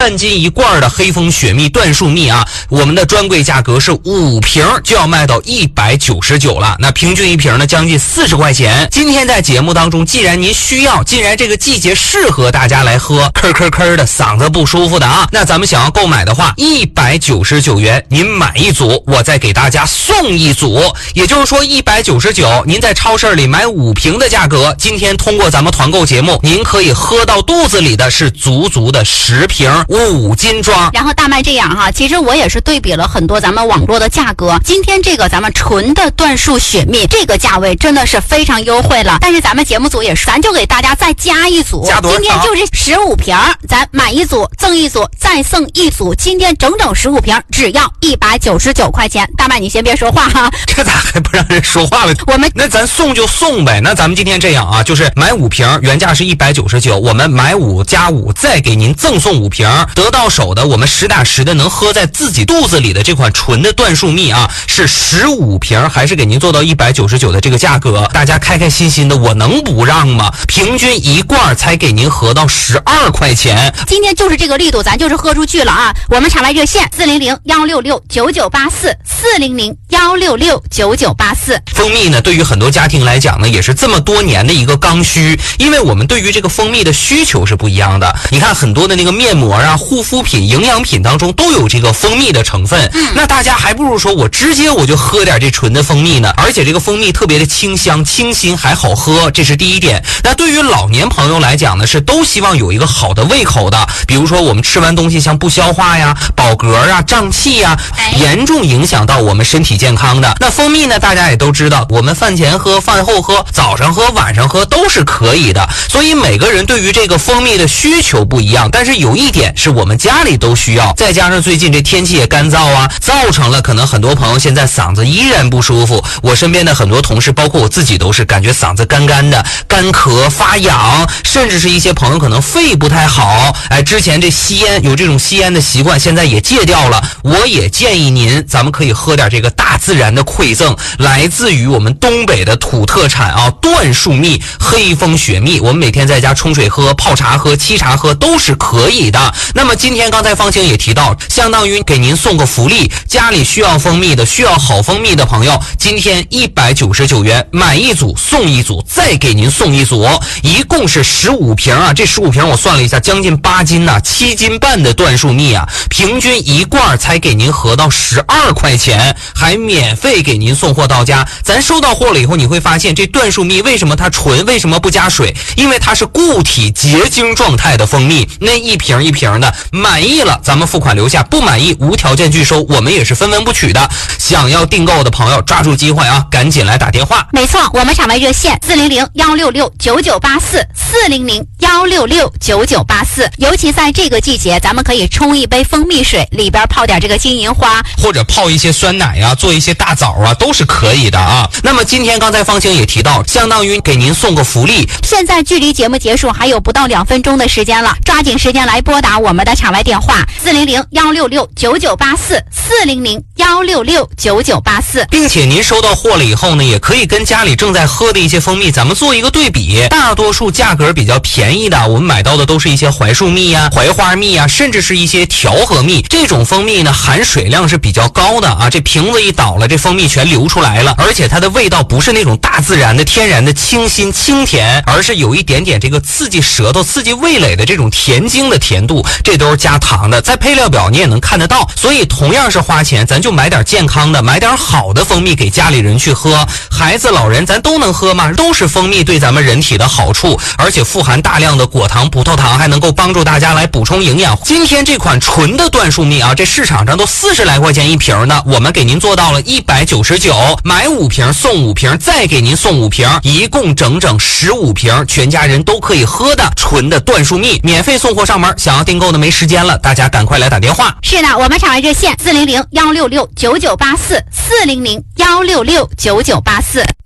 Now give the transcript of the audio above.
3斤1罐的黑蜂雪蜜椴树蜜啊，我们的专柜价格是5瓶就要卖到199了，那平均一瓶呢将近40块钱。今天在节目当中，既然您需要，既然这个季节适合大家来喝，咳的嗓子不舒服的啊，那咱们想要购买的话，199元您买一组，我再给大家送一组，也就是说199，您在超市里买5瓶的价格，今天通过咱们团购节目，您可以喝到肚子里的是足足的10瓶5斤装。 然后大麦这样哈，其实我也是对比了很多咱们网络的价格，今天这个咱们纯的椴树雪蜜这个价位真的是非常优惠了，但是咱们节目组也是，咱就给大家再加一组， 加多少？ 今天就是15瓶，咱买一组赠一组，再送一组，今天整整15瓶，只要199块钱。大麦你先别说话哈， 这咋还不让人说话了？ 我们那咱送就送呗。那咱们今天这样啊，就是买5瓶，原价是199，我们买5加5，再给您赠送5瓶，得到手的我们实打实的能喝在自己肚子里的这款纯的椴树蜜啊，是15瓶，还是给您做到199的这个价格，大家开开心心的，我能不让吗？平均1罐才给您合到12块钱。 今天就是这个力度，咱就是喝出去了啊！我们场外热线400-166-9984，400-166-9984。 蜂蜜呢，对于很多家庭来讲呢，也是这么多年的一个刚需，因为我们对于这个蜂蜜的需求是不一样的。你看很多的那个面膜啊、护肤品、营养品当中都有这个蜂蜜的成分，那大家还不如说我直接我就喝点这纯的蜂蜜呢，而且这个蜂蜜特别的清香、清新，还好喝，这是第一点。那对于老年朋友来讲呢，是都希望有一个好的胃口的，比如说我们吃完东西像不消化呀、饱嗝啊、胀气呀，严重影响到我们身体健康的。那蜂蜜呢，大家也都知道，我们饭前喝、饭后喝、早上喝、晚上喝都是可以的，所以每个人对于这个蜂蜜的需求不一样，但是有一点是我们家里都需要，再加上最近这天气也干燥啊，造成了可能很多朋友现在嗓子依然不舒服。我身边的很多同事，包括我自己，都是感觉嗓子干干的、干咳、发痒，甚至是一些朋友可能肺不太好，之前这吸烟有这种吸烟的习惯，现在也戒掉了。我也建议您，咱们可以喝点这个大自然的馈赠，来自于我们东北的土特产啊，椴树蜜、黑蜂雪蜜，我们每天在家冲水喝、泡茶喝、沏茶喝都是可以的。那么今天刚才方晴也提到，相当于给您送个福利，家里需要蜂蜜的、需要好蜂蜜的朋友，今天199元买一组送一组，再给您送一组，一共是15瓶啊。这15瓶我算了一下，将近8斤呐，7斤半的椴树蜜啊，平均1罐才给您合到12块钱，还免费给您送货到家。咱收到货了以后，你会发现这椴树蜜为什么它纯，为什么不加水？因为它是固体结晶状态的蜂蜜，那一瓶一瓶的，满意了咱们付款留下，不满意无条件拒收，我们也是分文不取的。想要订购的朋友抓住机会啊，赶紧来打电话。 没错，我们场外热线400-166-9984，400-166-9984。尤其在这个季节，咱们可以冲一杯蜂蜜水，里边泡点这个金银花， 或者泡一些酸奶啊，做一些大枣啊，都是可以的啊。那么今天刚才方晴也提到，相当于给您送个福利。 现在距离节目结束还有不到2分钟的时间了，抓紧时间来拨打我们的场外电话400-166-9984，400-166-9984， 并且您收到货了以后呢，也可以跟家里正在喝的一些蜂蜜咱们做一个对比。大多数价格比较便宜的，我们买到的都是一些槐树蜜啊、槐花蜜啊，甚至是一些调和蜜。这种蜂蜜呢，含水量是比较高的啊，这瓶子一倒了，这蜂蜜全流出来了，而且它的味道不是那种大自然的天然的清新清甜，而是有一点点这个刺激舌头、刺激味蕾的这种甜精的甜度，这都是加糖的，在配料表你也能看得到。所以同样是花钱，咱就买点健康的，买点好的蜂蜜给家里人去喝，孩子老人咱都能喝嘛，都是蜂蜜对咱们人体的好处，而且富含大量的果糖、葡萄糖，还能够帮助大家来补充营养。今天这款纯的椴树蜜啊，这市场上都40来块钱一瓶呢，我们给您做到了199，买5瓶送5瓶，再给您送5瓶，一共整整15瓶，全家人都可以喝的纯的椴树蜜，免费送货上门。想要订购的没时间了，大家赶快来打电话。 是的，我们场外热线400-166-9984，400-166-9984。